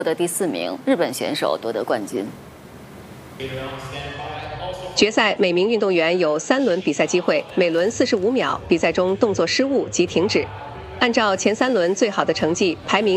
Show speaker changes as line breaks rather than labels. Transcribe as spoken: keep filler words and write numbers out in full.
的第四名，日本选手夺得冠军。
决赛每名运动员有三轮比赛机会，每轮四十五秒，比赛中动作失误即停止。按照前三轮最好的成绩排名。